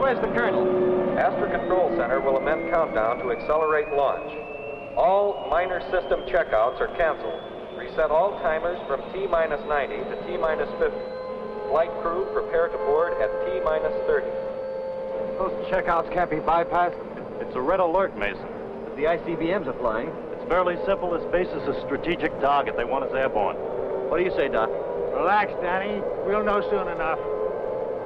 Where's the Colonel? Astra Control Center will amend countdown to accelerate launch. All minor system checkouts are canceled. Reset all timers from T-90 to T-50. Flight crew prepare to board at T-30. Those checkouts can't be bypassed. It's a red alert, Mason. But the ICBMs are flying. It's fairly simple. This base is a strategic target. They want us airborne. What do you say, Doc? Relax, Danny. We'll know soon enough.